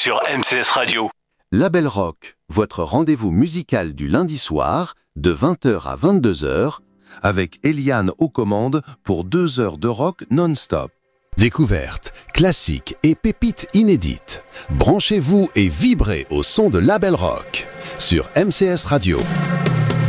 sur MCS Radio. Label Rock, votre rendez-vous musical du lundi soir, de 20h à 22h, avec Eliane aux commandes pour 2 heures de rock non-stop. Découvertes, classiques et pépites inédites. Branchez-vous et vibrez au son de Label Rock sur MCS Radio.